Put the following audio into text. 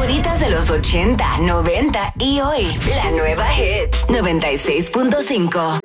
favoritas de los 80, 90 y hoy. La nueva Hits 96.5.